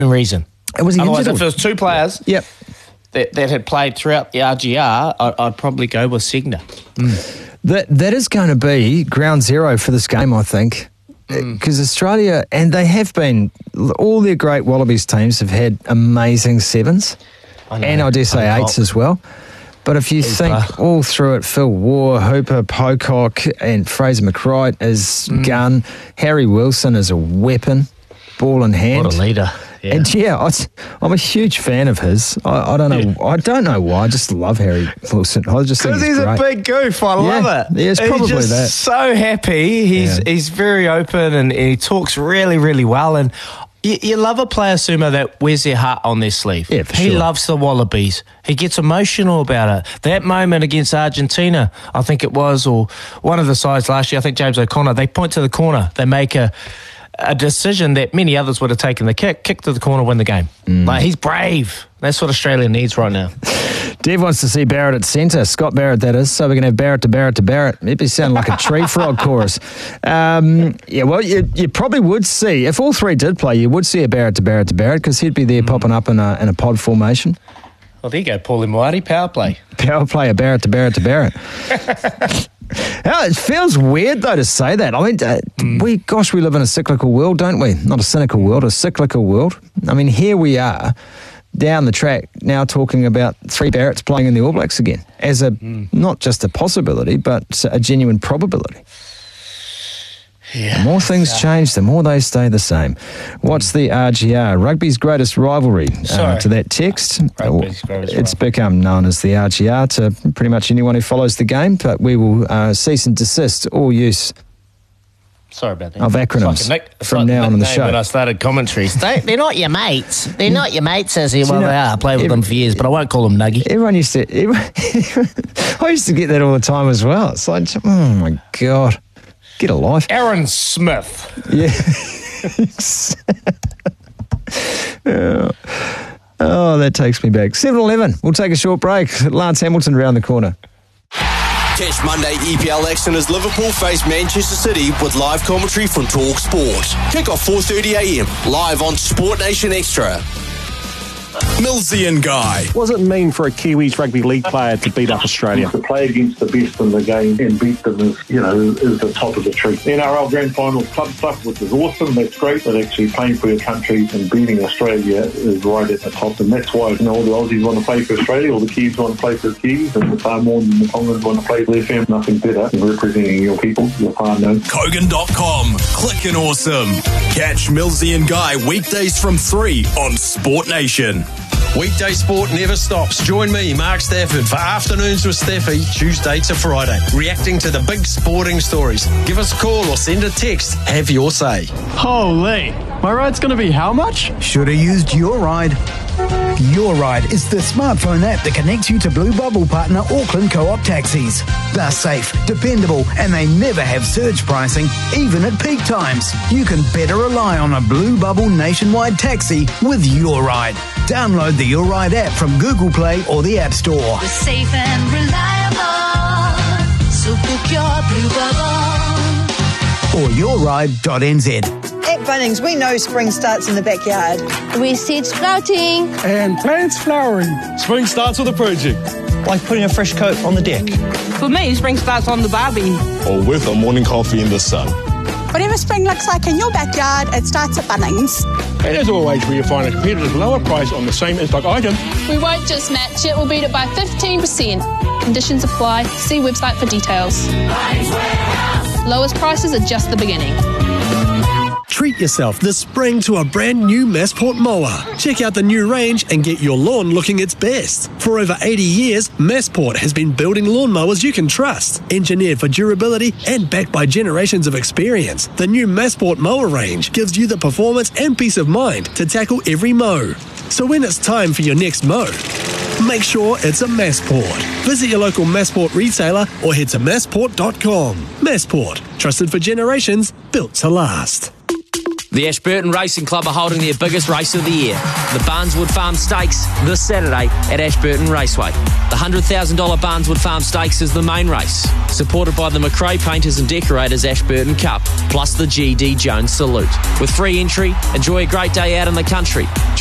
reason. Was he Otherwise, injured? if it was two players that had played throughout the RGR, I'd probably go with Segner. That is going to be ground zero for this game, I think. Because Australia, and they have been, all their great Wallabies teams have had amazing sevens. And I dare say eights as well. But if you think all through it, Phil Waugh, Hooper, Pocock, and Fraser McWright as gun, Harry Wilson is a weapon, ball in hand. What a leader. Yeah. And I'm a huge fan of his. I don't know. I don't know why. I just love Harry Wilson. I just think he's a big goof. I love it. Yeah, it's probably he's just that. So happy. He's very open and he talks really, really well. And you love a player, Sumo, that wears their heart on their sleeve. Yeah, for he sure. loves the Wallabies. He gets emotional about it. That moment against Argentina, I think it was, or one of the sides last year, I think James O'Connor, they point to the corner. They make a decision that many others would have taken the kick to the corner, win the game. Like, he's brave. That's what Australia needs right now. Dev wants to see Barrett at centre. Scott Barrett, that is. So we're going to have Barrett to Barrett to Barrett. Maybe sound like a tree frog chorus. Well, you probably would see, if all three did play, you would see a Barrett to Barrett to Barrett because he'd be there popping up in a pod formation. Well, there you go, Paulie Moati, power play. Power play, a Barrett to Barrett to Barrett. It feels weird, though, to say that. I mean, we live in a cyclical world, don't we? Not a cynical world, a cyclical world. I mean, here we are, down the track, now talking about three Barretts playing in the All Blacks again, as a not just a possibility, but a genuine probability. Yeah. The more things change, the more they stay the same. What's the RGR? Rugby's greatest rivalry. To that text, it's become known as the RGR to pretty much anyone who follows the game, but we will cease and desist all use Sorry about that. of acronyms from now on in the show. When I started commentaries, they're not your mates. They're not your mates, says he. Well, they are. I played with them for years, but I won't call them Nuggy. Everyone used to... I used to get that all the time as well. It's like, oh my God. Get a life. Aaron Smith. Yeah. Oh, that takes me back. 7-11. We'll take a short break. Lance Hamilton around the corner. Catch Monday EPL action as Liverpool face Manchester City with live commentary from Talk Sport. Kick off 4:30am live on Sport Nation Extra. Millsy and Guy. What does it mean for a Kiwis rugby league player to beat up Australia? To play against the best in the game and beat them is the top of the tree. NRL Grand Final club stuff, which is awesome, that's great, but actually playing for your country and beating Australia is right at the top, and that's why all the Aussies want to play for Australia, all the Kiwis want to play for the Kiwis, and the Samoans and the Tongans want to play for their family. Nothing better than representing your people, your whānau. Kogan.com. Clickin' awesome. Catch Millsy and Guy weekdays from 3 on Sport Nation. Weekday sport never stops. Join me, Mark Stafford, for Afternoons with Staffy, Tuesday to Friday, reacting to the big sporting stories. Give us a call or send a text. Have your say. Holy, my ride's going to be how much? Should have used Your Ride. Your Ride is the smartphone app that connects you to Blue Bubble partner Auckland Co-op taxis. They're safe, dependable, and they never have surge pricing, even at peak times. You can better rely on a Blue Bubble nationwide taxi with Your Ride. Download the Your Ride app from Google Play or the App Store. We're safe and reliable, so book your Blue Bubble. Or yourride.nz. At Bunnings, we know spring starts in the backyard. We seed sprouting And plants flowering. Spring starts with a project. Like putting a fresh coat on the deck. For me, spring starts on the barbie. Or with a morning coffee in the sun. Whatever spring looks like in your backyard, it starts at Bunnings. And as always, where you find a competitive lower price on the same in-stock item. We won't just match it, we'll beat it by 15%. Conditions apply. See website for details. Lowest prices are just the beginning. Treat yourself this spring to a brand new Massport mower. Check out the new range and get your lawn looking its best. For over 80 years, Massport has been building lawnmowers you can trust. Engineered for durability and backed by generations of experience, the new Massport mower range gives you the performance and peace of mind to tackle every mow. So when it's time for your next mow, make sure it's a Massport. Visit your local Massport retailer or head to massport.com. Massport, trusted for generations, built to last. The Ashburton Racing Club are holding their biggest race of the year, the Barneswood Farm Stakes, this Saturday at Ashburton Raceway. The $100,000 Barneswood Farm Stakes is the main race, supported by the McRae Painters and Decorators Ashburton Cup, plus the G.D. Jones Salute. With free entry, enjoy a great day out in the country.